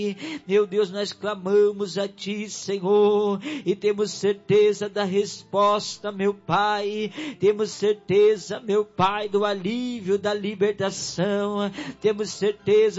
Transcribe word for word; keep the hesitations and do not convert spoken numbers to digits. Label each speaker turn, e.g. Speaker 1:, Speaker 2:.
Speaker 1: Meu Deus, nós clamamos a Ti, Senhor, e temos certeza da resposta, meu Pai. Temos certeza, meu Pai, do alívio, da libertação. Temos certeza